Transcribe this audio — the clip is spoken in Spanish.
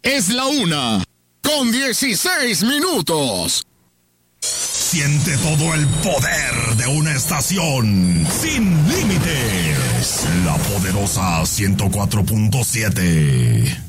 Es la 1:16. Siente todo el poder de una estación sin límites. La poderosa 104.7.